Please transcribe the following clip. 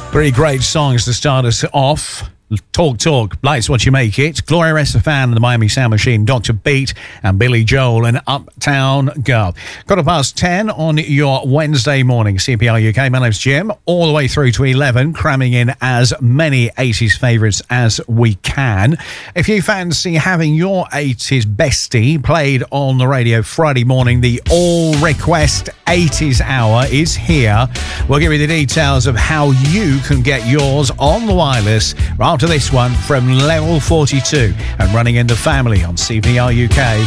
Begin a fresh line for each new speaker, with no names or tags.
Three great songs to start us off. Talk, Life's What You Make It, Gloria Estefan and the Miami Sound Machine, Dr. Beat and Billy Joel and Uptown Girl. 10:15 on your Wednesday morning, CPR UK. My name's Jim, all the way through to 11, cramming in as many 80s favourites as we can. If you fancy having your 80s bestie played on the radio Friday morning, the All Request 80s Hour is here. We'll give you the details of how you can get yours on the wireless right to this one from Level 42 and running in the family on CPR UK.